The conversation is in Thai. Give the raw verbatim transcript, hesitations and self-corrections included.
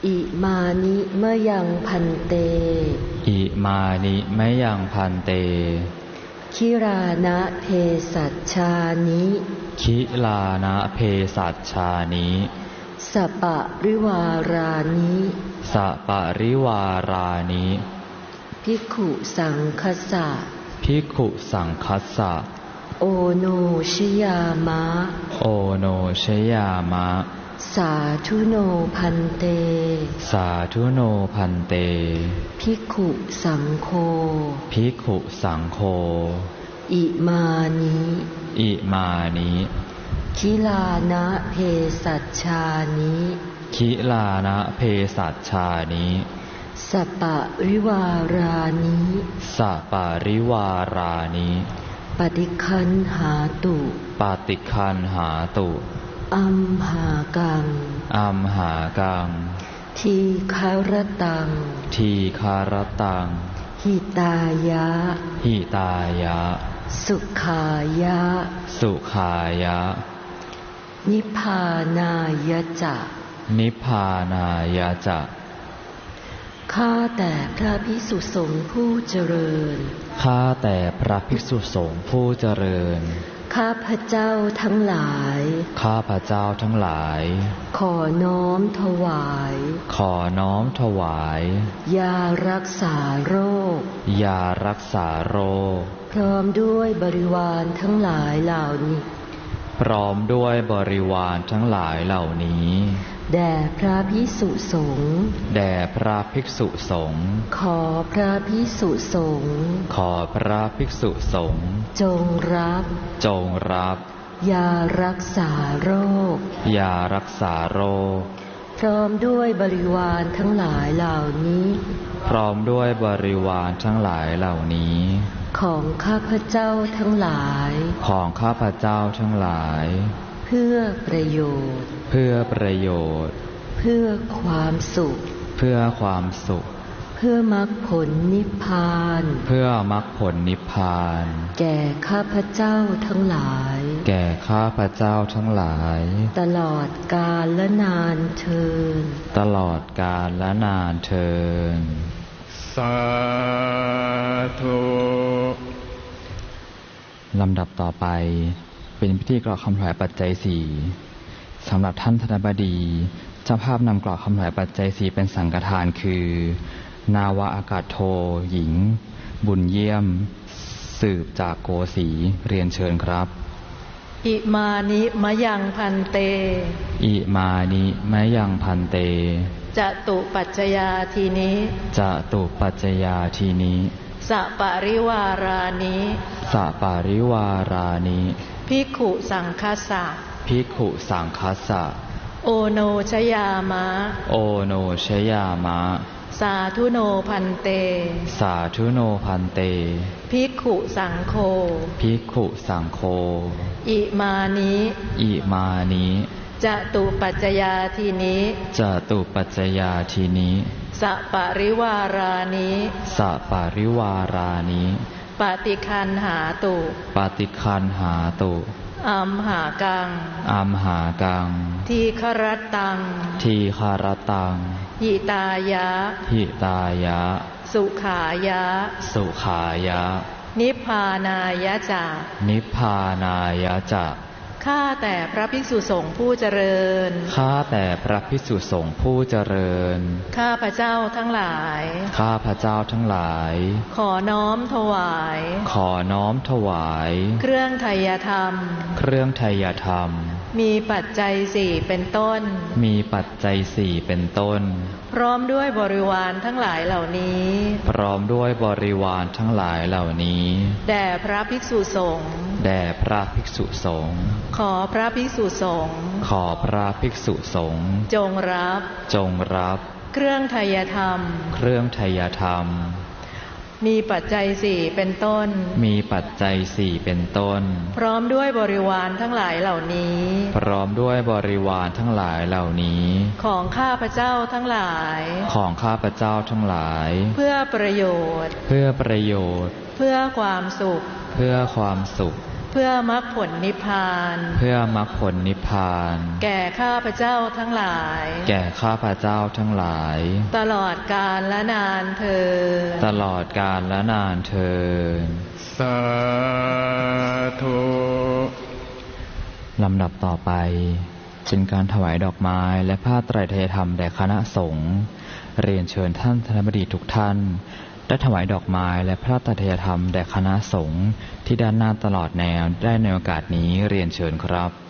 อิมานิมะยังพันเตอิมานิมะยังพันเตคิรานะเพสัชชานิคิลานะเพสัชชานิสัปปะริวารานิสัปปะริวารานิภิกขุสังคัสสะภิกขุสังคัสสะโอโนชยามะโอโนชยามะสาธุโนพันเตสาธุโนพันเตภิกขุสังโฆภิกขุสังโฆอิมานิอิมานิคิลานะเพสัชชานิคิลานะเพสัชชานิสัปปะริวารานิสัปปะริวารานิปฏิคันหาตุปฏิคันหาตุอัมหากังอัมหากังทีคารตังทีคารตังหิตายะหิตายะสุขายะสุขายะนิพพานายะจะนิพพานายะจะข้าแต่พระภิกษุสงฆ์ผู้เจริญข้าแต่พระภิกษุสงฆ์ผู้เจริญข้าพเจ้าทั้งหลายข้าพเจ้าทั้งหลายขอน้อมถวายขอน้อมถวายยารักษาโรคยารักษาโรคพร้อมด้วยบริวารทั้งหลายเหล่านี้พร้อมด้วยบริวารทั้งหลายเหล่านี้แด่พระภิกษุสงฆ์แด่พระภิกษุสงฆ์ขอพระภิกษุสงฆ์ขอพระภิกษุสงฆ์จงรับจงรับยารักษาโรคยารักษาโรคพร้อมด้วยบริวารทั้งหลายเหล่านี้พร้อมด้วยบริวารทั้งหลายเหล่านี้ของข้าพเจ้าทั้งหลายของข้าพเจ้าทั้งหลายเพื่อประโยชน์เพื่อประโยชน์เพื่อความสุขเพื่อความสุขเพื่อมรรคผลนิพพานเพื่อมรรคผลนิพพานแก่ข้าพเจ้าทั้งหลายแก่ข้าพเจ้าทั้งหลายตลอดกาลและนานเทอญตลอดกาลและนานเทอญสาธุลำดับต่อไปเป็นพิธีกรอกคำถวายปัจจัยสี่สำหรับท่านธนบดีเจ้าภาพนำกรอกคำถวายปัจจัยสี่เป็นสังฆทานคือนาวาอากาศโทหญิงบุญเยี่ยมสืบจากโกสีเรียนเชิญครับอิมานิมะยังพันเตอิมานิมะยังพันเตจตุปัจจยาทีนี้จตุปัจจยาทีนี้สัปปะริวารานิสัปปะริวารานิภิกขุสังคัสสะภิกขุสังคัสสะโอโนชยามะโอโนชยามะสาธุโนพันเตสาธุโนพันเตภิกขุสังโฆภิกขุสังโฆอิมานิอิมานิจตุปัจจยาทีนี้จตุปัจจยาทีนี้สัปปะริวารานิสัปปะริวารานิปฏิคันหาตุปฏิคันหาตุอัมหากังอัมหากังทีครตังทีคารตังหิตายะหิตายะสุขายะสุขายะนิพพานายะจะนิพพานายะจะข้าแต่พระภิกษุสงฆ์ผู้เจริญข้าแต่พระภิกษุสงฆ์ผู้เจริญข้าพระเจ้าทั้งหลายข้าพระเจ้าทั้งหลายขอน้อมถวายขอน้อมถวายเครื่องไทยธรรมเครื่องไทยธรรมมีปัจจัยสี่เป็นต้นมีปัจจัยสี่เป็นต้นพร้อมด้วยบริวารทั้งหลายเหล่านี้พร้อมด้วยบริวารทั้งหลายเหล่านี้แด่พระภิกษุสงฆ์แด่พระภิกษุสงฆ์ขอพระภิกษุสงฆ์ขอพระภิกษุสงฆ์จงรับจงรับเครื่องไทยธรรมเครื่องไทยธรรมมีปัจจัยสี่เป็นต้นมีปัจจัยสี่เป็นต้นพร้อมด้วยบริวารทั้งหลายเหล่านี้พร้อมด้วยบริวารทั้งหลายเหล่านี้ของข้าพเจ้าทั้งหลายของข้าพเจ้าทั้งหลายเพื่อประโยชน์เพื่อประโยชน์เพื่อความสุขเพื่อความสุขเพื่อมรรคผลนิพพานเพื่อมรรคผลนิพพานแก่ข้าพเจ้าทั้งหลายแก่ข้าพเจ้าทั้งหลายตลอดกาลและนานเทอญตลอดกาลและนานเทอญสาธุลำดับต่อไปเป็นการถวายดอกไม้และผ้าไตรเทยธรรมแด่คณะสงฆ์เรียนเชิญท่านคณบดีทุกท่านได้ถวายดอกไม้และผ้าไตรเทยธรรมแด่คณะสงฆ์ที่ด้านหน้าตลอดแนวได้ในโอกาสนี้เรียนเชิญครับ